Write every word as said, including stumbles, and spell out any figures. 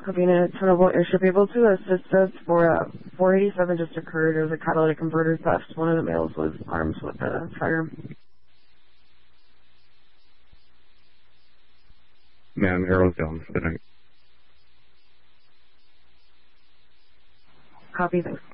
Copying a tunnel airship able to assist us for uh, four eighty-seven just occurred. It was a catalytic converter theft. One of the males was armed with a fire. Man, arrows down for the night. Copy, thanks.